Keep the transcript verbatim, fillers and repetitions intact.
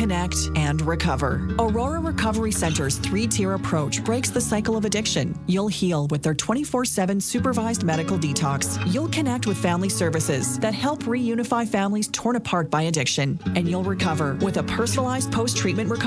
reconnect, and recover. Aurora Recovery Center's three-tier approach breaks the cycle of addiction. You'll heal with their twenty-four seven supervised medical detox. You'll connect with family services that help reunify families torn apart by addiction. And you'll recover with a personalized post-treatment recovery